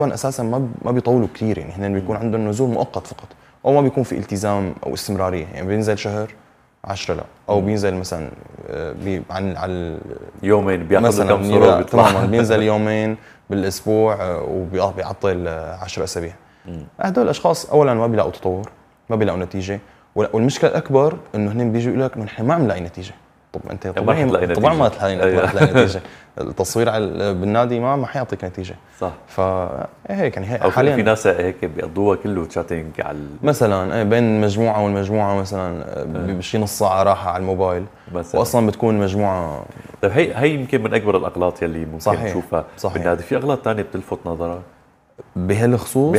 اساسا ما بيطولوا كثير، يعني هن بيكون عندهم نزول مؤقت فقط، او ما بيكون في التزام او استمراريه، يعني بينزل شهر 10 لا، او بينزل مثلا على يومين بياخذ كم صوره وبيطلع. تماما بينزل يومين بالاسبوع وبيعطل 10 اسابيع. هدول الاشخاص اولا ما بيلاقوا تطور، ما بيلاقوا نتيجه، والمشكله الاكبر انه هن بيجوا يقول لك انه نحن ما عم نلاقي نتيجه. طب انت طبعا ما تلاقي نتيجه. التصوير بالنادي ما حيعطيك نتيجه. صح. فهيك يعني حاليا في ناس هيك بيقضوها كله تشاتينج على مثلا بين مجموعه والمجموعه مثلا بشي نص ساعه راحه على الموبايل مثلاً. واصلا بتكون مجموعه. طيب هي يمكن من اكبر الاغلاط يلي ممكن صحيح. نشوفها بالنادي. في اغلاط ثانيه بتلفت نظرك بهالخصوص؟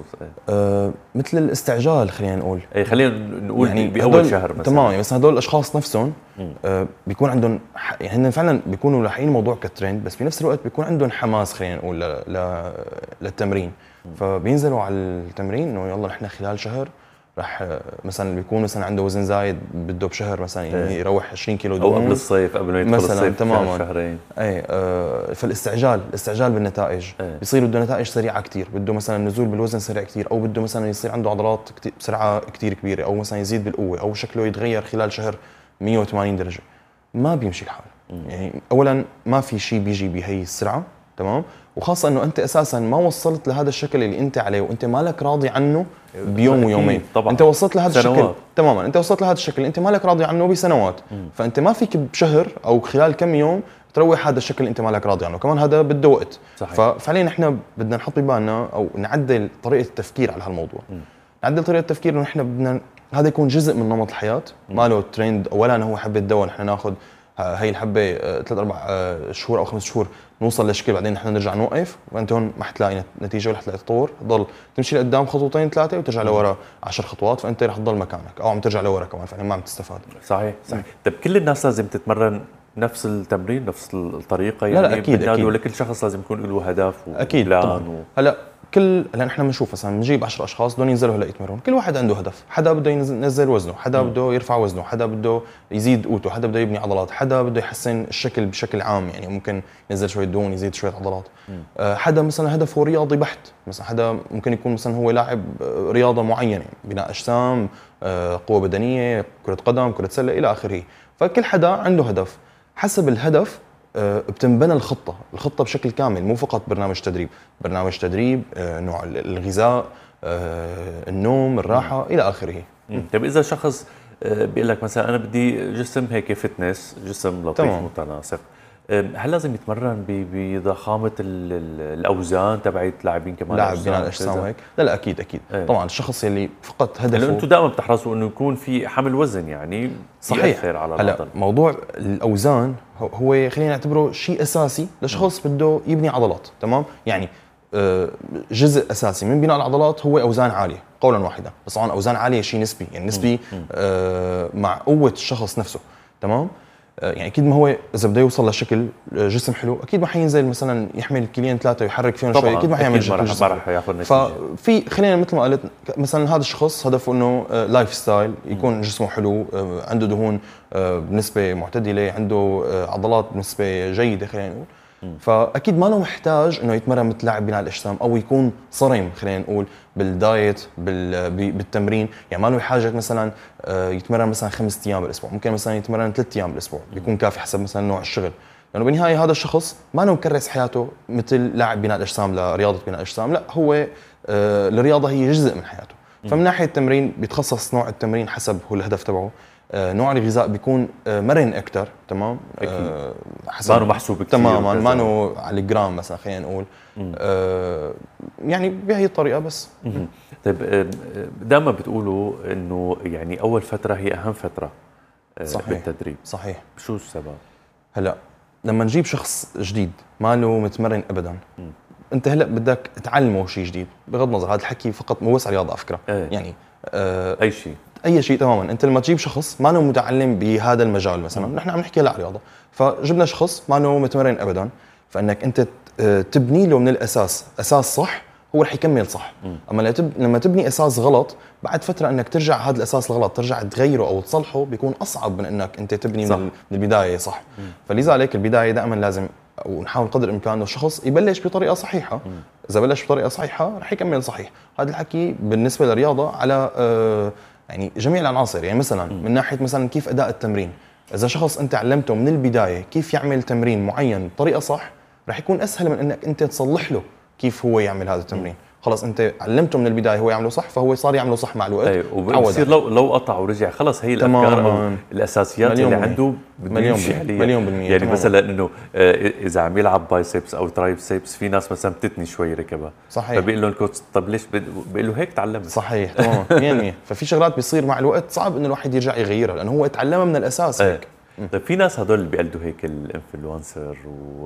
مثل الاستعجال، خلينا نقول. خلينا نقول يعني باول شهر مثلا. تمام، بس هدول الاشخاص نفسهم بيكون عندهم يعني هن فعلا بيكونوا لاحقين الموضوع كترند، بس بنفس الوقت بيكون عندهم حماس، خلينا نقول للتمرين. فبينزلوا على التمرين انه يلا نحن خلال شهر رح مثلا بيكون مثلا عنده وزن زايد بده بشهر مثلا يروح 20 كيلو دهون، او قبل الصيف، قبل ما يدخل الصيف تماما شهرين. فالاستعجال بالنتائج بيصير بده نتائج سريعه كثير، بده مثلا نزول بالوزن سريع كثير، او بده مثلا يصير عنده عضلات بسرعه كثير كبيره، او مثلا يزيد بالقوه، او شكله يتغير خلال شهر 180 درجه. ما بيمشي الحال. يعني اولا ما في شيء بيجي بهي السرعه، تمام، وخاصه انه انت اساسا ما وصلت لهذا الشكل اللي انت عليه وانت مالك راضي عنه بيوم ويومين. طبعا. انت وصلت لهذا الشكل تماما، انت وصلت لهذا الشكل انت مالك راضي عنه بسنوات. فانت ما فيك بشهر او خلال كم يوم تروح هذا الشكل انت مالك راضي عنه، كمان هذا بده وقت. صحيح. ففعليا احنا بدنا نحط ببالنا او نعدل طريقه التفكير على هالموضوع. نعدل طريقه التفكير انه احنا بدنا هذا يكون جزء من نمط الحياه، ما له ترند ولا هو حبه دواء نحن ناخذ هي الحبه 3-4 شهور او 5 شهور نوصل لشكل بعدين نحن نرجع نوقف، وانت هون ما حتلاقي نتيجه ولا حتلاقي تطور. ضل تمشي لقدام خطوتين 3 وترجع لورا 10 خطوات، فانت رح تضل مكانك او عم ترجع لورا كمان، فعلا ما عم تستفاد. صحيح. طيب كل الناس لازم تتمرن نفس التمرين نفس الطريقه يعني؟ لا اكيد ولا كل شخص لازم يكون له هدف اكيد طبعا. هلا نحن بنشوف مثلا بنجيب 10 اشخاص بدهم ينزلوا هلا يتمرنوا، كل واحد عنده هدف، حدا بده ينزل وزنه، حدا بده يرفع وزنه، حدا بده يزيد قوته، حدا بده يبني عضلات، حدا بده يحسن الشكل بشكل عام، يعني ممكن ينزل شويه دهون يزيد شويه عضلات. حدا مثلا هدفه رياضي بحت، مثلا حدا ممكن يكون مثلا هو لاعب رياضه معينه، بناء اجسام، قوه بدنيه، كره قدم، كره سله الى اخره. فكل حدا عنده هدف، حسب الهدف بتنبنى الخطة بشكل كامل، مو فقط برنامج تدريب، نوع الغذاء، النوم، الراحة إلى آخره. طيب إذا شخص بيقول لك مثلا أنا بدي جسم هيك فتنس، جسم لطيف متناسق، هل لازم يتمرن بضخامة الأوزان تبعت لاعبين كمان؟ لاعب بناء الأجسام وهيك؟ لا أكيد طبعا الشخص اللي فقط هدفه. أنتم دائما بتحرصوا إنه يكون في حمل وزن، يعني صحيح. يأثر على العضل. موضوع الأوزان هو خلينا نعتبره شيء أساسي لشخص بده يبني عضلات، تمام؟ يعني جزء أساسي من بناء العضلات هو أوزان عالية قولا واحدا، بس طبعا أوزان عالية شيء نسبي، يعني نسبي مع قوة الشخص نفسه، تمام؟ يعني اكيد ما هو اذا بده يوصل لشكل جسم حلو اكيد ما حينزل مثلا يحمل كيلين 3 ويحرك فيهم شوي، اكيد ما حيعمل شكل جسم. ففي خلينا مثل ما قلت مثلا هذا الشخص هدفه انه لايف ستايل، يكون جسمه حلو، عنده دهون بنسبه معتدله، عنده عضلات بنسبه جيده، خلينا نقول. فاكيد ما له محتاج انه يتمرن مثل لاعب بناء الاجسام او يكون صريم، خلينا نقول بالدايت بالتمرين، يعني ما له حاجه مثلا يتمرن مثلا 5 ايام بالاسبوع، ممكن مثلا يتمرن 3 ايام بالاسبوع بيكون كافي حسب مثلا نوع الشغل، لانه بالنهايه هذا الشخص ما له مكرس حياته مثل لاعب بناء الاجسام لرياضه بناء الاجسام، لا هو الرياضه هي جزء من حياته. فمن ناحيه التمرين بيتخصص نوع التمرين حسب هو الهدف تبعه، نوع الغذاء بيكون مرن اكثر، تمام؟ حسب ما محسوب كثير تماما، ما على الجرام مثلا، خلينا نقول يعني بهي الطريقه بس. طيب دائما بتقولوا انه يعني اول فتره هي اهم فتره صحيح. بالتدريب. صحيح. شو السبب؟ هلا لما نجيب شخص جديد ما له متمرن ابدا، انت هلا بدك تعلمه شيء جديد، بغض النظر هذا الحكي فقط مو بس على الرياضه على فكره، يعني اي شيء تماما. انت لما تجيب شخص ما له متعلم بهذا المجال، مثلا نحن عم نحكي على رياضه، فجبنا شخص ما له متمرن ابدا، فانك انت تبني له من الاساس اساس صح، هو رح يكمل صح. اما لما تبني اساس غلط بعد فتره انك ترجع هذا الاساس الغلط ترجع تغيره او تصلحه بيكون اصعب من انك انت تبني من البدايه صح. فلذلك البدايه دائما لازم ونحاول قدر الامكان انه الشخص يبلش بطريقه صحيحه. اذا بلش بطريقه صحيحه رح يكمل صحيح. هذا الحكي بالنسبه للرياضه على يعني جميع العناصر. يعني مثلا من ناحيه مثلا كيف اداء التمرين، اذا شخص انت علمته من البدايه كيف يعمل تمرين معين بطريقه صح، رح يكون اسهل من انك انت تصلح له كيف هو يعمل هذا التمرين. خلص انت علمته من البدايه هو يعمله صح، فهو صار يعمله صح مع الوقت. ايوه، وبصير لو قطع ورجع خلص هي الافكار او الاساسيات اللي عنده بده يمشي عليها. مليون بالمية. يعني مثلا انه اذا عم يلعب بايسبس او ترايسبس، في ناس مثلا بتتني شوي ركبها، صحيح، فبيقول له الكوتش طب ليش بيقول له هيك تعلمت. صحيح تماما 100%. ففي شغلات بيصير مع الوقت صعب انه الواحد يرجع يغيرها لانه هو اتعلمها من الاساس هيك. طيب في ناس هدول اللي بيقلدوا هيك الانفلونسر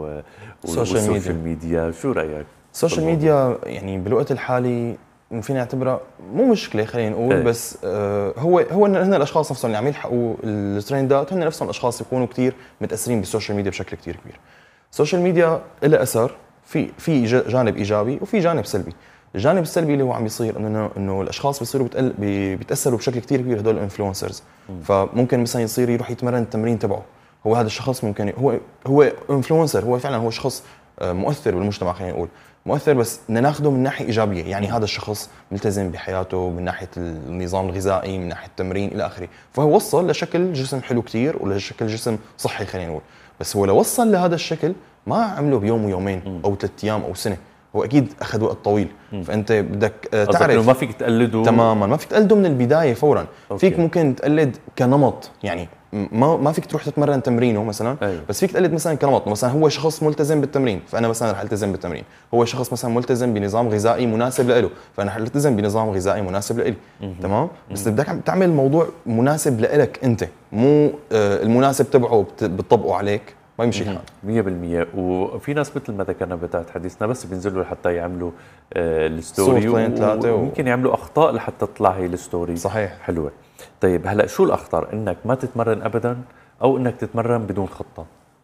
والسوشيال ميديا، شو رايك؟ السوشيال ميديا يعني بالوقت الحالي فينا نعتبرها مو مشكله، خلينا نقول بس هو هن الاشخاص نفسهم اللي عم يلحقوا الترندات، هن نفسهم الاشخاص يكونوا كثير متاثرين بالسوشيال ميديا بشكل كثير كبير. السوشيال ميديا لها اثر، في جانب ايجابي وفي جانب سلبي. الجانب السلبي اللي هو عم بيصير انه الاشخاص بيصيروا بيتاثروا بشكل كثير كبير هدول الانفلونسرز. فممكن مثلا يصير يروح يتمرن التمرين تبعه، هو هذا الشخص ممكن هو انفلونسر، هو فعلا هو شخص مؤثر بالمجتمع، خلينا نقول مؤثر، بس بدنا ناخذه من ناحيه ايجابيه. يعني هذا الشخص ملتزم بحياته من ناحيه النظام الغذائي، من ناحيه التمرين الى اخره، فهو وصل لشكل جسم حلو كثير ولشكل جسم صحي خلينا نقول. بس هو لو وصل لهذا الشكل ما عمله بيوم ويومين او 3 ايام او سنه، هو اكيد اخذ وقت طويل. فانت بدك تعرف انه ما فيك تقلده تماما، ما فيك تقلده من البدايه فورا. أوكي. فيك ممكن تقلد كنمط، يعني ما فيك تروح تتمرن تمرينه مثلا. أيوه. بس فيك تقلد مثلا كنمط، مثلا هو شخص ملتزم بالتمرين فانا مثلا رح التزم بالتمرين، هو شخص مثلا ملتزم بنظام غذائي مناسب له فانا رح التزم بنظام غذائي مناسب له. تمام. بس بدك تعمل الموضوع مناسب لك انت، مو المناسب تبعه بتطبقه عليك، ما يمشي الحال. 100%. وفي ناس مثل ما ذكرنا بداية حديثنا بس بينزلوا لحتى يعملوا الستوري وممكن يعملوا اخطاء لحتى تطلع هي الستوري صحيح حلوه. طيب هلا شو الاخطر، انك ما تتمرن ابدا او انك تتمرن بدون خطه؟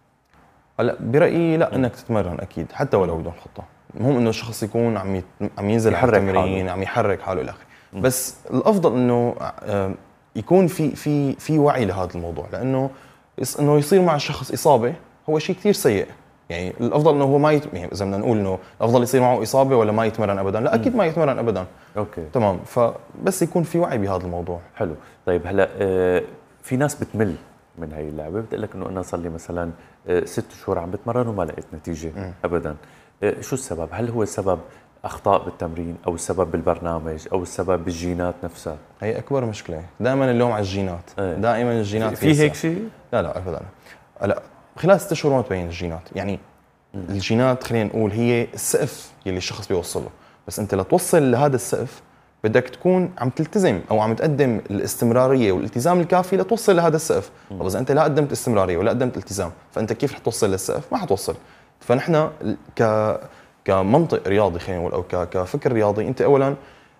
هلا برايي لا، انك تتمرن اكيد حتى ولو بدون خطه. المهم انه الشخص يكون عم ينزل على التمرين، عم يحرك حاله الى اخره. بس الافضل انه يكون في وعي لهذا الموضوع، لانه انه يصير مع الشخص اصابه هو شيء كثير سيء. يعني الافضل انه هو ما يعني اذا بدنا نقول انه الافضل يصير معه اصابه ولا ما يتمرن ابدا، لا اكيد ما يتمرن ابدا. اوكي تمام. فبس يكون في وعي بهذا الموضوع. حلو. طيب هلا في ناس بتمل من هي اللعبه، بتقول لك انه انا صار لي مثلا 6 شهور عم بتمرن وما لقيت نتيجه ابدا. شو السبب؟ هل هو السبب اخطاء بالتمرين او السبب بالبرنامج او السبب بالجينات نفسها؟ هي اكبر مشكله، دائما اللوم على الجينات. دائما الجينات في هيك شيء؟ لا ابدا. هلا خلال 6 شهور ما تبين الجينات. يعني الجينات خلينا نقول هي السقف يلي الشخص بيوصل له، بس انت لتوصل لهذا السقف بدك تكون عم تلتزم او عم تقدم الاستمراريه والالتزام الكافي لتوصل لهذا السقف. طب اذا انت لا قدمت استمراريه ولا قدمت التزام، فانت كيف رح توصل للسقف؟ ما حتوصل. فنحن كمنطق رياضي خلينا نقول او كفكر رياضي، انت اولا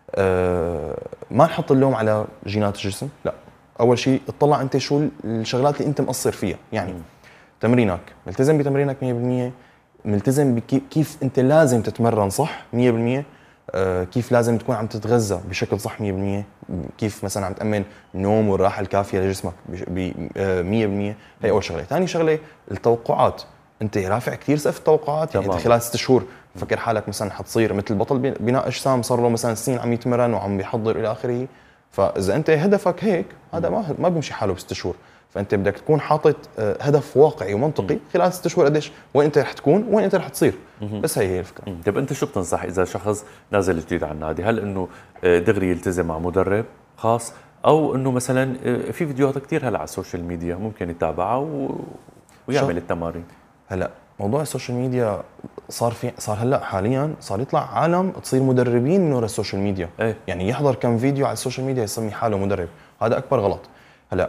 ما نحط اللوم على جينات الجسم، لا. اول شيء اطلع انت شو الشغلات اللي انت مقصر فيها. يعني تمرينك، ملتزم بتمرينك 100%، ملتزم كيف انت لازم تتمرن صح 100%، كيف لازم تكون عم تتغذى بشكل صح 100%، كيف مثلا عم تأمن النوم والراحة الكافية لجسمك 100%. هي أول شغلة. ثاني شغلة التوقعات، أنت رافع كثير سقف التوقعات. يعني أنت خلال 6 شهور فكر حالك مثلا حتصير مثل بطل بناء أجسام صار له مثلا سنين عم يتمرن وعم بيحضر إلى آخره. فإذا أنت هدفك هيك، هذا ما بيمشي حاله ب6 شهور. فانت بدك تكون حاطط هدف واقعي ومنطقي خلال 6 شهور قديش وين انت رح تكون وين انت رح تصير. بس هي الفكره. طيب انت شو بتنصح اذا شخص نازل جديد على النادي؟ هل انه دغري يلتزم مع مدرب خاص، او انه مثلا في فيديوهات كثير هلا على السوشيال ميديا ممكن يتابعها ويعمل التمارين؟ هلا موضوع السوشيال ميديا صار هلا حاليا صار يطلع عالم تصير مدربين من وراء السوشيال ميديا. يعني يحضر كم فيديو على السوشيال ميديا يسمي حاله مدرب. هذا اكبر غلط. هلا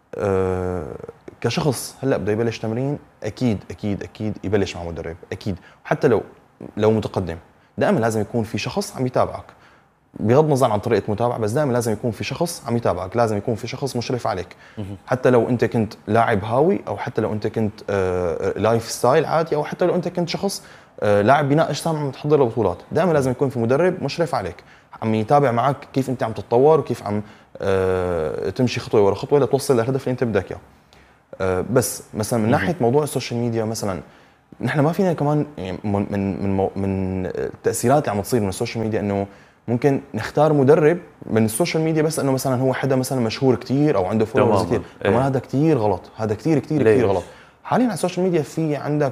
كشخص هلا بده يبلش تمرين، اكيد يبلش مع مدرب اكيد. حتى لو متقدم دائما لازم يكون في شخص عم يتابعك، بغض النظر عن طريقه متابعه، بس دائما لازم يكون في شخص عم يتابعك، لازم يكون في شخص مشرف عليك. حتى لو انت كنت لاعب هاوي، او حتى لو انت كنت لايف ستايل عادي، او حتى لو انت كنت شخص لاعب بناء اجسام عم تحضر لبطولات، دائما لازم يكون في مدرب مشرف عليك عم يتابع معك كيف انت عم تتطور وكيف عم تمشي خطوه ورا خطوه لتوصل للهدف اللي انت بدك اياه. بس مثلا من ناحيه موضوع السوشيال ميديا، مثلا نحن ما فينا كمان يعني من التاثيرات اللي عم تصير من السوشيال ميديا انه ممكن نختار مدرب من السوشيال ميديا بس انه مثلا هو حدا مثلا مشهور كثير او عنده فولورز كثير، كمان هذا كثير غلط، هذا كثير كثير كثير غلط. حاليا على السوشيال ميديا في عندك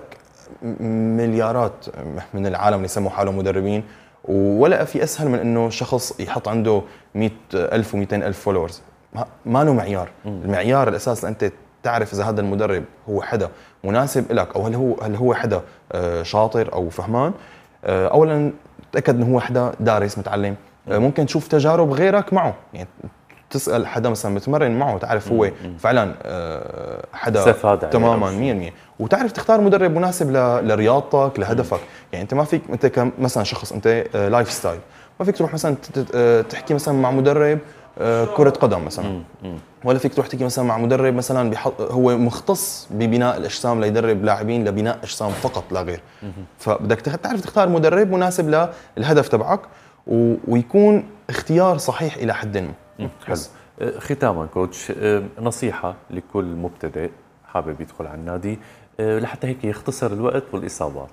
مليارات من العالم اللي يسموا حالهم مدربين، ولا في اسهل من انه شخص يحط عنده 100,000 و200,000 فولورز. ما له معيار. المعيار الاساس انت تعرف اذا هذا المدرب هو حدا مناسب لك او هل هو حدا شاطر او فهمان. اولا تاكد انه هو حدا دارس متعلم. ممكن تشوف تجارب غيرك معه، يعني تسال حدا مثلا متمرن معه تعرف هو فعلا حدا تماما 100%، وتعرف تختار مدرب مناسب لرياضتك لهدفك. يعني انت ما فيك انت مثلا شخص انت لايف ستايل ما فيك تروح مثلا تحكي مثلا مع مدرب كرة قدم مثلا، ولا فيك تروح تحكي مثلا مع مدرب مثلا هو مختص ببناء الاجسام ليدرب لاعبين لبناء اجسام فقط لا غير. فبدك تعرف تختار مدرب مناسب للهدف تبعك ويكون اختيار صحيح الى حد ما. بس ختاما كوتش، نصيحة لكل مبتدئ حابب يدخل على النادي لحتى هيك يختصر الوقت والاصابات.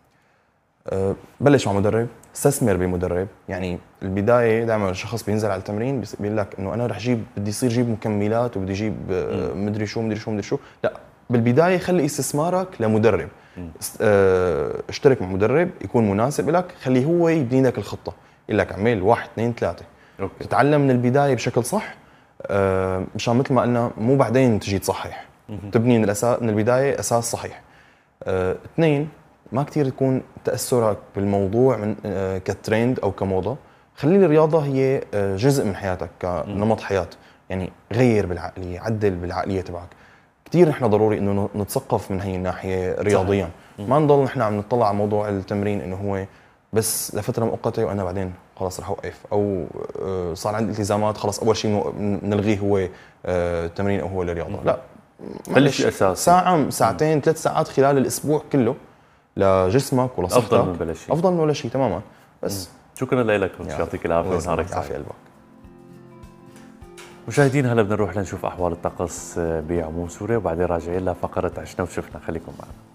بلش مع مدرب، استثمر بمدرب. يعني البدايه دائما الشخص بينزل على التمرين بيقول لك انه انا رح بدي يصير جيب مكملات وبدي اجيب مدري شو. لا، بالبدايه خلي استثمارك لمدرب. اشترك مع مدرب يكون مناسب لك، خليه هو يبني لك الخطه، يقول لك اعمل 1 2 3. تتعلم من البدايه بشكل صح، مشان مثل ما قلنا مو بعدين تجي تصحح. تبني من البدايه اساس صحيح. 2، ما كثير يكون تاثرك بالموضوع من كترند او كموضه. خلي الرياضه هي جزء من حياتك كنمط حياه. يعني غير بالعقليه، عدل بالعقليه تبعك. كثير نحن ضروري انه نتثقف من هي الناحيه رياضيا. ما نضل نحن عم نطلع على موضوع التمرين انه هو بس لفتره مؤقته وانا بعدين خلص رح اوقف، او صار عندي التزامات خلص اول شيء نلغيه هو التمرين او هو الرياضه. لا، معلش ساعه ساعتين 3 ساعات خلال الاسبوع كله لجسمك ولصحتك افضل من ولا شيء تماما. بس شكرا لك، يعطيك العافيه ونهارك سعيد. عافيه قلبك. مشاهدينا هلا بدنا نروح لنشوف احوال الطقس بعموم سوريا وبعدين راجعين لفقره عشنا وشفنا. خليكم معنا.